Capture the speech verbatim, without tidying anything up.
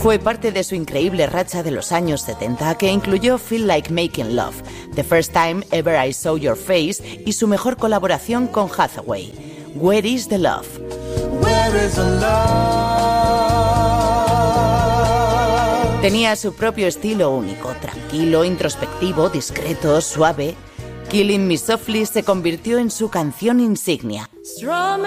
Fue parte de su increíble racha de los años setenta, que incluyó Feel Like Making Love, The First Time Ever I Saw Your Face y su mejor colaboración con Hathaway, Where Is the Love. Where is the love? Tenía su propio estilo único, tranquilo, introspectivo, discreto, suave. Killing Me Softly se convirtió en su canción insignia.